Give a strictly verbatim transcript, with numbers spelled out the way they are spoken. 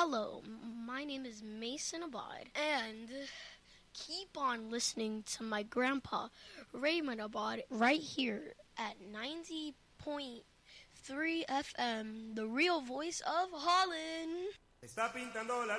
Hello, my name is Mason Abad, and keep on listening to my grandpa, Raymond Abad, right here at ninety point three F M, the real voice of Holland. Está pintando la